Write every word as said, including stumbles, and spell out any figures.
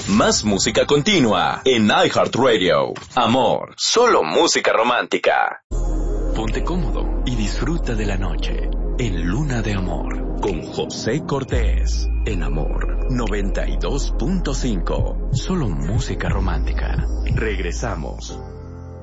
Más música continua en iHeartRadio. Amor, solo música romántica. Ponte cómodo y disfruta de la noche en Luna de Amor con José Cortés. En Amor noventa y dos punto cinco. Solo música romántica. Regresamos.